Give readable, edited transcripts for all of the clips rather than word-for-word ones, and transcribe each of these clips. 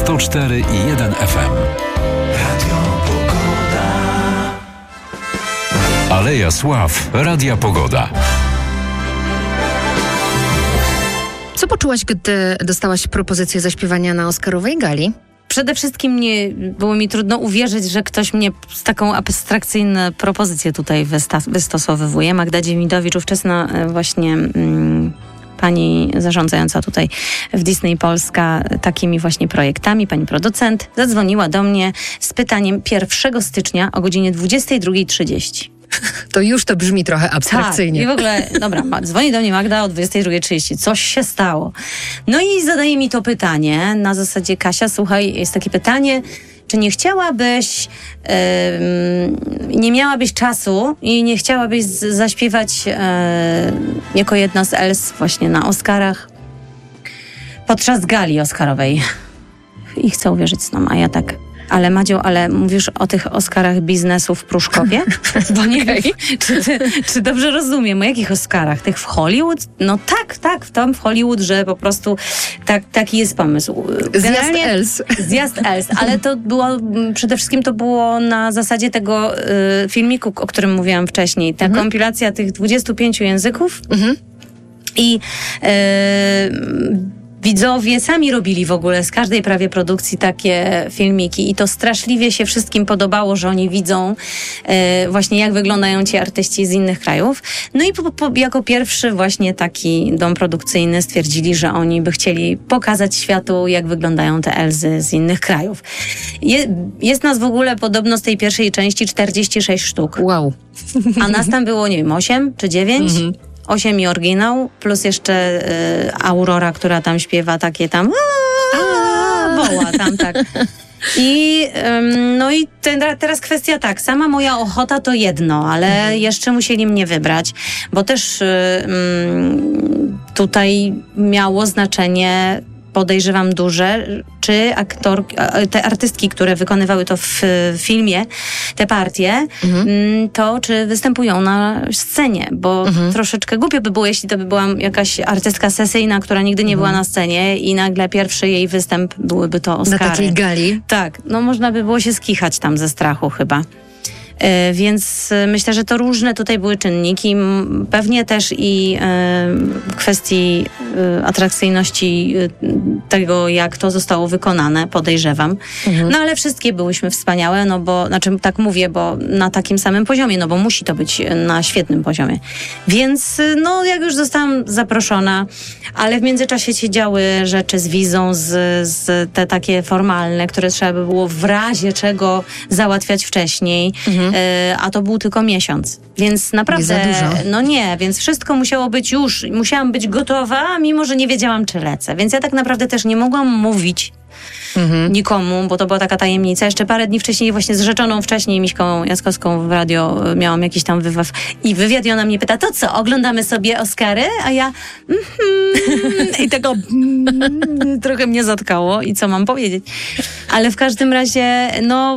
104,1 FM. Radio Pogoda. Aleja Sław, Radia Pogoda. Co poczułaś, gdy dostałaś propozycję zaśpiewania na Oscarowej gali? Przede wszystkim było mi trudno uwierzyć, że ktoś mnie z taką abstrakcyjną propozycję tutaj wystosowuje. Magda Dziewidowicz, ówczesna właśnie pani zarządzająca tutaj w Disney Polska takimi właśnie projektami, pani producent, zadzwoniła do mnie z pytaniem 1 stycznia o godzinie 22:30. To już to brzmi trochę abstrakcyjnie. Tak, i w ogóle, dobra, dzwoni do mnie Magda o 22:30. Coś się stało. No i zadaje mi to pytanie na zasadzie: Kasia, słuchaj, jest takie pytanie, czy nie chciałabyś, nie miałabyś czasu i nie chciałabyś zaśpiewać jako jedna z Els właśnie na Oscarach podczas gali Oscarowej? I chcę uwierzyć snom, a ja tak: ale Madziu, ale mówisz o tych Oscarach biznesu w Pruszkowie? Bo nie wiem, czy dobrze rozumiem, o jakich Oscarach? Tych w Hollywood? No tak, tam w Hollywood, że po prostu taki jest pomysł. Zjazd Els, ale to było, przede wszystkim to było na zasadzie tego filmiku, o którym mówiłam wcześniej. Ta kompilacja tych 25 języków i widzowie sami robili w ogóle z każdej prawie produkcji takie filmiki i to straszliwie się wszystkim podobało, że oni widzą właśnie jak wyglądają ci artyści z innych krajów. No i jako pierwszy właśnie taki dom produkcyjny stwierdzili, że oni by chcieli pokazać światu, jak wyglądają te Elzy z innych krajów. Jest nas w ogóle podobno z tej pierwszej części 46 sztuk. Wow. A nas tam było, nie wiem, 8 czy 9? 8 i oryginał, plus jeszcze Aurora, która tam śpiewa takie tam woła tam tak. I no i teraz kwestia tak, sama moja ochota to jedno, ale jeszcze musieli mnie wybrać, bo też tutaj miało znaczenie, podejrzewam duże, czy te artystki, które wykonywały to w filmie, te partie, to czy występują na scenie, bo troszeczkę głupio by było, jeśli to by była jakaś artystka sesyjna, która nigdy nie była na scenie i nagle pierwszy jej występ byłyby to Oscary. Na takiej gali? Tak, no można by było się skichać tam ze strachu chyba. Więc myślę, że to różne tutaj były czynniki. Pewnie też i kwestii atrakcyjności tego, jak to zostało wykonane, podejrzewam. No ale wszystkie byłyśmy wspaniałe, no bo, znaczy tak mówię, bo na takim samym poziomie, no bo musi to być na świetnym poziomie. Więc no jak już zostałam zaproszona, ale w międzyczasie się działy rzeczy z wizą, z te takie formalne, które trzeba by było w razie czego załatwiać wcześniej. A to był tylko miesiąc, więc naprawdę, nie za dużo. No nie, więc wszystko musiało być musiałam być gotowa, mimo że nie wiedziałam, czy lecę, więc ja tak naprawdę też nie mogłam mówić nikomu, bo to była taka tajemnica. Jeszcze parę dni wcześniej właśnie z rzeczoną wcześniej Miśką Jackowską w radio miałam jakiś tam wywiad i ona mnie pyta: to co, oglądamy sobie Oscary? A ja i tego trochę mnie zatkało i co mam powiedzieć. Ale w każdym razie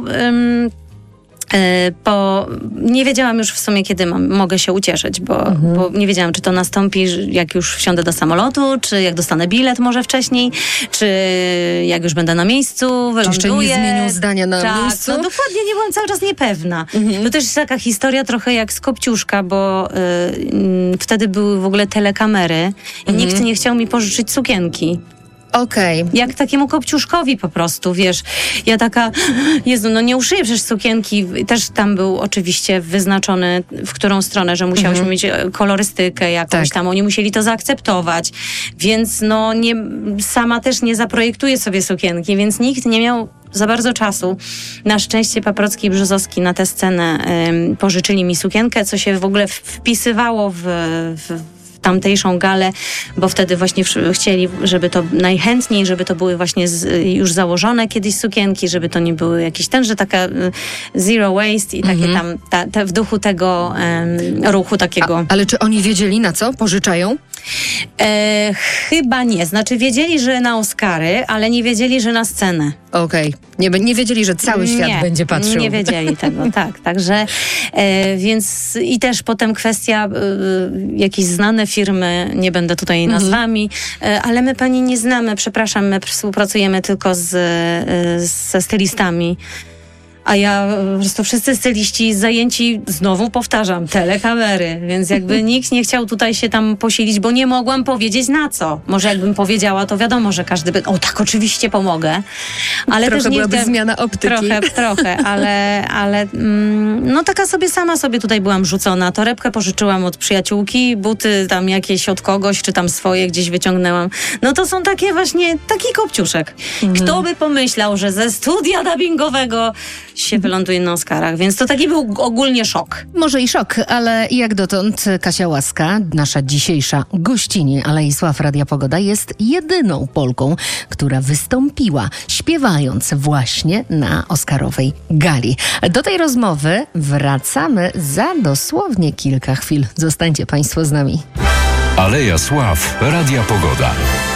nie wiedziałam już w sumie, kiedy mogę się ucieszyć, bo nie wiedziałam, czy to nastąpi, jak już wsiądę do samolotu, czy jak dostanę bilet może wcześniej, czy jak już będę na miejscu, wyląduję. Czy jeszcze nie zmienią zdania na miejscu? No dokładnie, nie byłam cały czas niepewna. To też jest taka historia trochę jak z Kopciuszka, bo wtedy były w ogóle telekamery i nikt nie chciał mi pożyczyć sukienki. Okej. Jak takiemu Kopciuszkowi po prostu, wiesz. Ja taka, Jezu, no nie uszyję przecież sukienki. Też tam był oczywiście wyznaczony, w którą stronę, że musiałyśmy mieć kolorystykę jakąś tam. Oni musieli to zaakceptować. Więc no sama też nie zaprojektuję sobie sukienki, więc nikt nie miał za bardzo czasu. Na szczęście Paprocki i Brzozowski na tę scenę pożyczyli mi sukienkę, co się w ogóle wpisywało w tamtejszą galę, bo wtedy właśnie chcieli, żeby to najchętniej, żeby to były właśnie już założone kiedyś sukienki, żeby to nie były jakieś że taka zero waste i takie tam w duchu tego ruchu takiego. Ale czy oni wiedzieli, na co pożyczają? Chyba nie. Znaczy wiedzieli, że na Oscary, ale nie wiedzieli, że na scenę. Okej. Nie wiedzieli, że cały świat będzie patrzył. Nie wiedzieli tego, tak. Także, więc i też potem kwestia jakieś znane firmy, nie będę tutaj nazwami, ale my pani nie znamy, przepraszam, my współpracujemy tylko ze stylistami. A ja po prostu wszyscy styliści zajęci, znowu powtarzam, telekamery, więc jakby nikt nie chciał tutaj się tam posilić, bo nie mogłam powiedzieć na co. Może jakbym powiedziała, to wiadomo, że każdy by, tak, oczywiście pomogę. Ale trochę też nie byłaby zmiana optyki. Trochę, ale no taka sama sobie tutaj byłam rzucona. Torebkę pożyczyłam od przyjaciółki, buty tam jakieś od kogoś, czy tam swoje gdzieś wyciągnęłam. No to są takie właśnie, taki kopciuszek. Kto by pomyślał, że ze studia dubbingowego się wyląduje na Oscarach, więc to taki był ogólnie szok. Może i szok, ale jak dotąd Kasia Łaska, nasza dzisiejsza gościni Alei Sław Radia Pogoda, jest jedyną Polką, która wystąpiła, śpiewając właśnie na Oscarowej gali. Do tej rozmowy wracamy za dosłownie kilka chwil. Zostańcie Państwo z nami. Aleja Sław Radia Pogoda.